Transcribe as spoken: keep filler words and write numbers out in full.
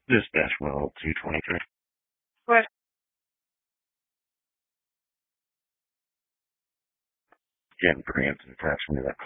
Dispatch well two twenty-three. What? Jen Cranston attached me to that